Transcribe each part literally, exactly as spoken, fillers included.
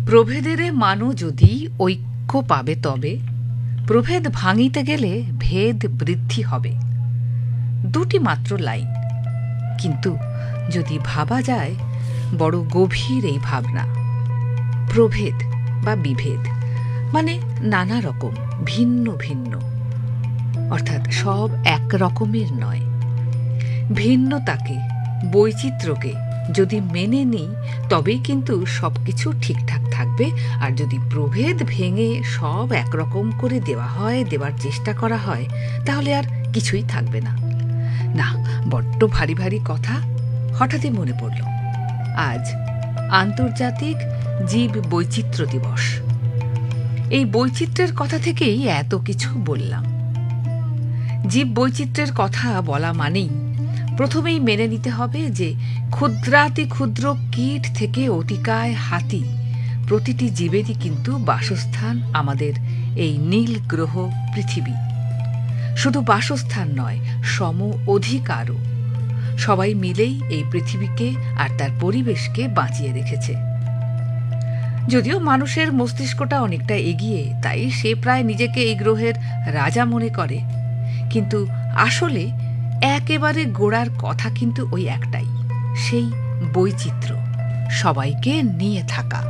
প্রভেদেরে মানো যদি ঐক্য পাবে, তবে প্রভেদ ভাঙিতে গেলে ভেদ বৃদ্ধি হবে। দুটি মাত্র লাইন, কিন্তু যদি ভাবা যায় বড় গভীর এই ভাবনা। প্রভেদ বা বিভেদ মানে নানা রকম, ভিন্ন ভিন্ন, অর্থাৎ সব এক রকমের নয়। ভিন্নতাকে, বৈচিত্র্যকে যদি মেনে নিই তবেই কিন্তু সব কিছু ঠিকঠাক থাকবে। আর যদি প্রভেদ ভেঙে সব একরকম করে দেওয়া হয়, দেওয়ার চেষ্টা করা হয়, তাহলে আর কিছুই থাকবে না। না, বড্ড ভারী ভারী কথা। হঠাৎই মনে পড়ল, আজ আন্তর্জাতিক জীব বৈচিত্র্য দিবস। এই বৈচিত্র্যের কথা থেকেই এত কিছু বললাম। জীব বৈচিত্র্যের কথা বলা মানেই প্রথমেই মেনে নিতে হবে যে ক্ষুদ্রাতি ক্ষুদ্র কীট থেকে অতিকায় হাতি, প্রতিটি জীবেরই কিন্তু বাসস্থান আমাদের এই নীল গ্রহ পৃথিবী। শুধু বাসস্থান নয়, সম অধিকারও। সবাই মিলেই এই পৃথিবীকে আর তার পরিবেশকে বাঁচিয়ে রেখেছে। যদিও মানুষের মস্তিষ্কটা অনেকটা এগিয়ে, তাই সে প্রায় নিজেকে এই গ্রহের রাজা মনে করে, কিন্তু আসলে একেবারে গোড়ার কথা কিন্তু ওই একটাই, সেই বৈচিত্র্য, সবাইকে নিয়ে থাকা।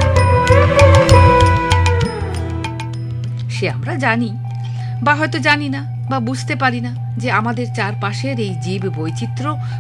সে আমরা জানি বা হয়তো জানি না বা বুঝতে পারি না যে আমাদের চারপাশের এই জীব বৈচিত্র্য